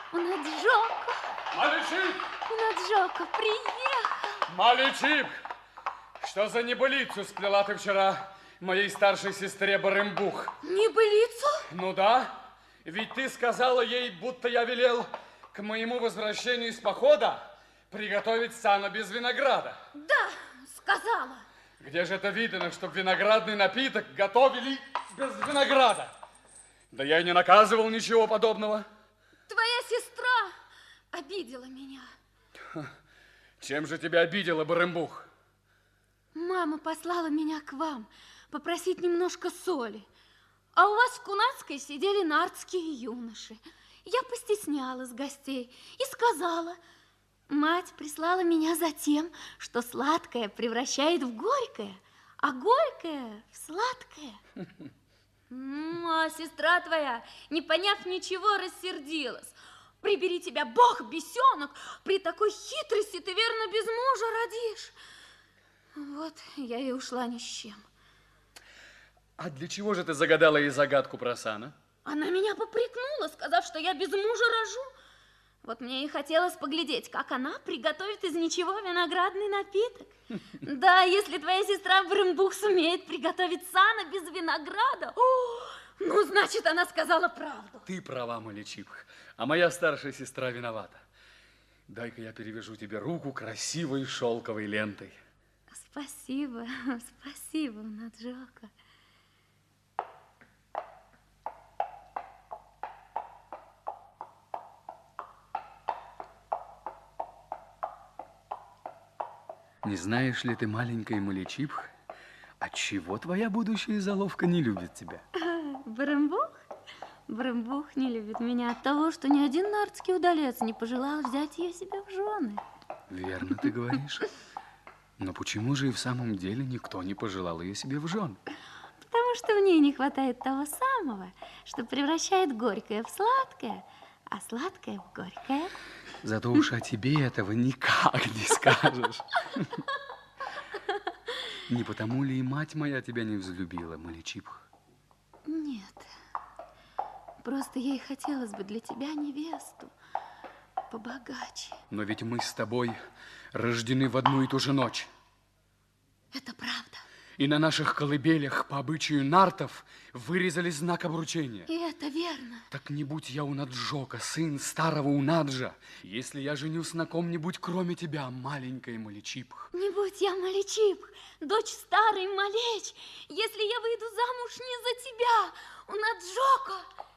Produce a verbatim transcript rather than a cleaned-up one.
Унаджоко. Маличип! Унаджоко приехал. Маличип! Что за небылицу сплела ты вчера моей старшей сестре Барымбух? Небылицу? Ну да, ведь ты сказала ей, будто я велел к моему возвращению из похода приготовить сано без винограда. Да, сказала. Где же это видно, чтоб виноградный напиток готовили без винограда? Да я и не наказывал ничего подобного. Твоя сестра обидела меня. Чем же тебя обидела Барымбух? Мама послала меня к вам попросить немножко соли. А у вас в Кунацкой сидели нардские юноши. Я постеснялась гостей и сказала: мать прислала меня за тем, что сладкое превращает в горькое, а горькое в сладкое. Ну, а сестра твоя, не поняв ничего, рассердилась. Прибери тебя, Бог, бесенок, при такой хитрости ты, верно, без мужа родишь. Вот я и ушла ни с чем. А для чего же ты загадала ей загадку про сано? Она меня попрекнула, сказав, что я без мужа рожу. Вот мне и хотелось поглядеть, как она приготовит из ничего виноградный напиток. Да, если твоя сестра Барымбух сумеет приготовить сано без винограда, о, ну, значит, она сказала правду. Ты права, Маличипх, а моя старшая сестра виновата. Дай-ка я перевяжу тебе руку красивой шелковой лентой. Спасибо, спасибо, Унаджоко. Не знаешь ли ты, маленькая Маличипх, отчего твоя будущая заловка не любит тебя? Барымбух? Барымбух не любит меня от того, что ни один нардский удалец не пожелал взять ее себе в жены. Верно ты говоришь. Но почему же и в самом деле никто не пожелал ее себе в жены? Потому что в ней не хватает того самого, что превращает горькое в сладкое, а сладкое в горькое. Зато уж о тебе этого никак не скажешь. Не потому ли и мать моя тебя не взлюбила, Маличипх? Нет. Просто ей хотелось бы для тебя невесту побогаче. Но ведь мы с тобой рождены в одну и ту же ночь. Это правда. И на наших колыбелях по обычаю нартов вырезали знак обручения. И это верно. Так не будь я Унаджоко, сын старого Унаджа, если я женюсь на ком-нибудь, кроме тебя, маленькая Маличипх. Не будь я Маличипх, дочь старой Малеч, если я выйду замуж не за тебя, Унаджоко.